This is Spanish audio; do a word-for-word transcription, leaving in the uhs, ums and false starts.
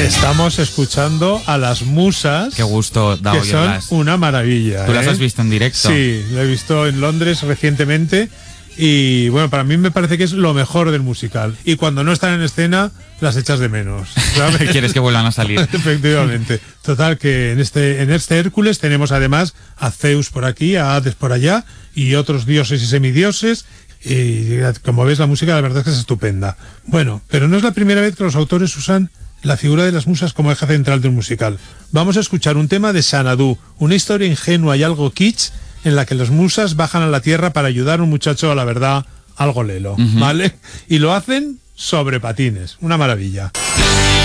Estamos escuchando a las musas. Qué gusto da que oírlas. son una maravilla. ¿Tú ¿eh? las has visto en directo? Sí, lo he visto en Londres recientemente. Y bueno, para mí me parece que es lo mejor del musical. Y cuando no están en escena, las echas de menos, ¿sabes? ¿Quieres que vuelvan a salir? Efectivamente. Total, que en este, en este Hércules tenemos además a Zeus por aquí, a Hades por allá, y otros dioses y semidioses. Y como ves, la música la verdad es que es estupenda. Bueno, pero no es la primera vez que los autores usan la figura de las musas como eje central de un musical. Vamos a escuchar un tema de Xanadu, una historia ingenua y algo kitsch, en la que las musas bajan a la tierra para ayudar a un muchacho a la verdad algo lelo, uh-huh. ¿vale? Y lo hacen sobre patines, una maravilla.